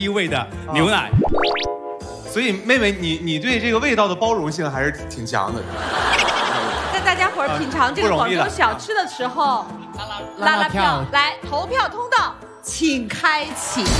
低味的牛奶。 所以妹妹，你对这个味道的包容性还是挺强的。 在大家伙儿品尝这个广州小吃的时候，拉拉票，来投票通道请开启。